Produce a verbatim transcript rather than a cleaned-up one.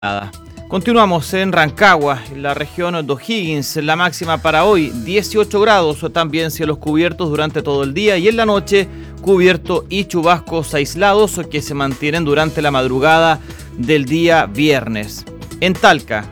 Nada. Continuamos en Rancagua, en la región de O'Higgins. La máxima para hoy, dieciocho grados, o también cielos cubiertos durante todo el día y en la noche cubierto y chubascos aislados que se mantienen durante la madrugada del día viernes. En Talca,